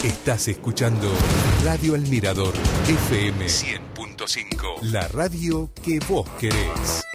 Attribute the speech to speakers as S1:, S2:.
S1: Estás escuchando Radio El Mirador FM 100.5, la radio que vos querés.